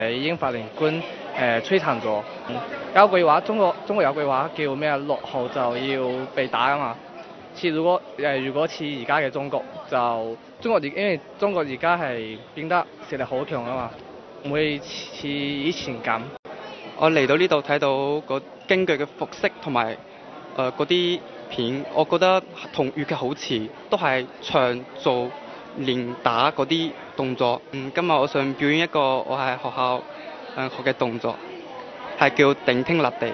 已經法輪功摧殘咗。有句話，中國有句話叫咩啊？落後就要被打啊嘛。如果似而家嘅中國，因為中國而家係變得實力好強啊嘛，唔會似以前咁。 我嚟到呢度睇到個京劇嘅服飾同埋嗰啲片，我覺得同粵劇好似，都係唱做練打嗰啲動作。今日我想表演一個我喺學校學嘅動作，係叫頂天立地。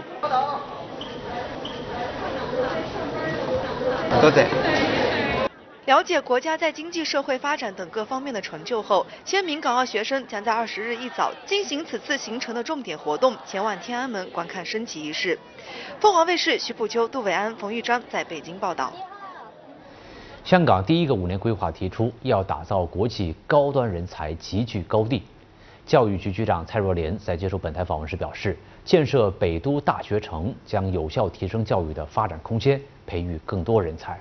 多謝。 了解国家在经济社会发展等各方面的成就后，1000名港澳学生将在20日一早进行此次行程的重点活动，前往天安门观看升旗仪式。凤凰卫视徐浦秋、杜伟安、冯玉章在北京报道。 香港第一个5年规划提出要打造国际高端人才集聚高地。教育局局长蔡若莲在接受本台访问时表示，建设北都大学城将有效提升教育的发展空间，培育更多人才。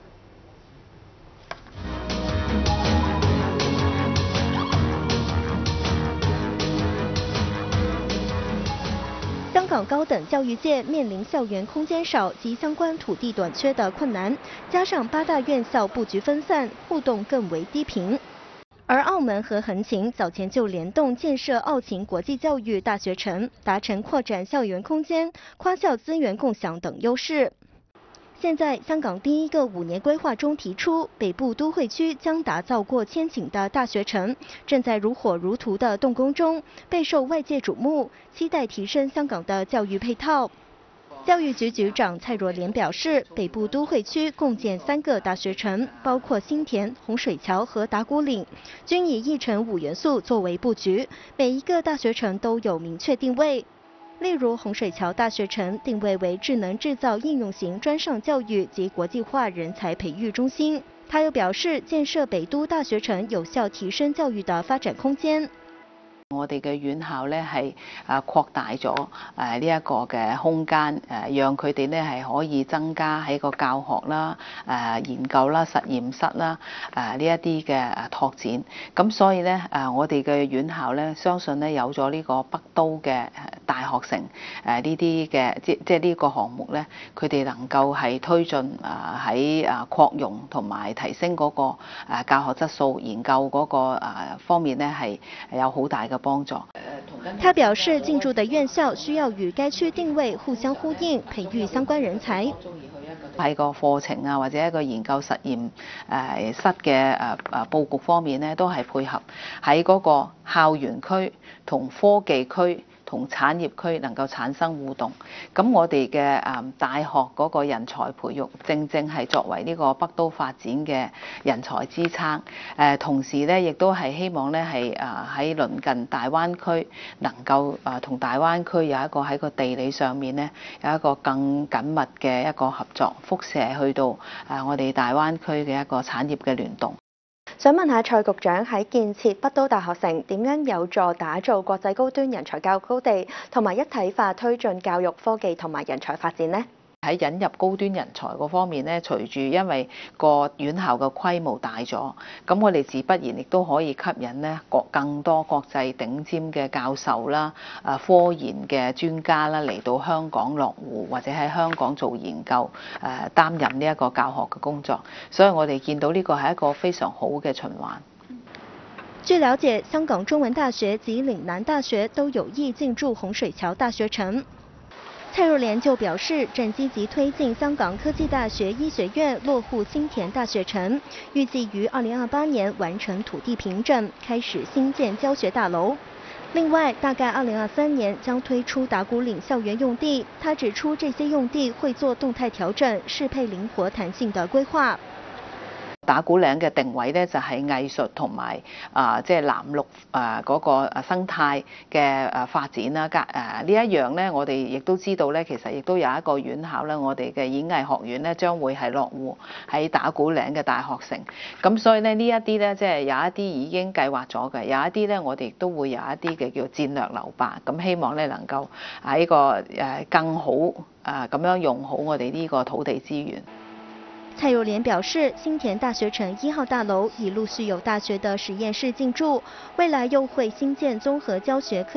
香港高等教育界面临校园空间少及相关土地短缺的困难，加上8大院校布局分散，互动更为低频。而澳门和横琴早前就联动建设澳琴国际教育大学城，达成扩展校园空间、跨校资源共享等优势。现在，香港第一个5年规划中提出，北部都会区将打造过千顷的大学城，正在如火如荼的动工中，备受外界瞩目，期待提升香港的教育配套。教育局局长蔡若莲表示，北部都会区共建3个大学城，包括新田、洪水桥和打鼓岭，均以1城5元素作为布局，每一个大学城都有明确定位。例如，洪水桥大学城定位为智能制造应用型专上教育及国际化人才培育中心。他又表示，建设北都大學城有效提升教育的發展空間。 我哋嘅院校咧係擴大咗呢一個嘅空間，讓佢哋咧係可以增加喺個教學啦、研究啦、實驗室啦呢一啲嘅拓展。咁所以咧我哋嘅院校咧相信咧有咗呢個北都嘅大學城呢啲嘅即係呢個項目咧，佢哋能夠係推進喺擴容同埋提升嗰個教學質素、研究嗰個方面咧係有好大嘅幫助。 他表示，進駐的院校需要與該區定位互相呼應，培育相關人才。 喺個課程啊，或者一個研究實驗室嘅佈局方面咧，都係配合喺嗰個校園區同科技區同產業區能夠產生互動。咁我哋嘅大學嗰個人才培育，正係作為呢個北都發展嘅人才支撐。同時咧，亦都係希望咧係喺鄰近大灣區能夠同大灣區有一個喺個地理上面咧有一個更緊密嘅一個合作，輻射去到我哋大灣區嘅一個產業嘅聯動。 想問下蔡局長喺建設北都大學城點樣有助打造國際高端人才教育高地，同埋一體化推進教育科技同埋人才發展呢？ 喺引入高端人才嗰方面咧，隨住因為個院校嘅規模大咗，咁我哋自不然亦都可以吸引咧更多國際頂尖嘅教授啦、科研嘅專家啦嚟到香港落戶，或者喺香港做研究，擔任呢一個教學嘅工作。所以我哋見到呢個係一個非常好嘅循環。 據了解，香港中文大學及嶺南大學都有意進駐洪水橋大學城。蔡若蓮就表示，正積極推進香港科技大學醫學院落戶新田大學城，預計於2028年完成土地平整，開始新建教學大樓。另外，大概2023年將推出打鼓嶺校園用地。他指出，這些用地會做動態調整，適配靈活彈性的規劃。 打鼓嶺嘅定位咧就係藝術同埋即係藍綠嗰個生態嘅發展啦。呢一樣咧，我哋亦都知道咧，其實亦都有一個院校咧，我哋嘅演藝學院咧將會係落戶喺打鼓嶺嘅大學城。咁所以咧呢一啲咧，即係有一啲已經計劃咗嘅，有一啲咧我哋亦都會有一啲嘅叫戰略留白。咁希望咧能夠喺個更好咁樣用好我哋呢個土地資源。 蔡若蓮表示，新田大學城1號大樓已陸續有大學的實驗室進駐，未來又會新建綜合教學課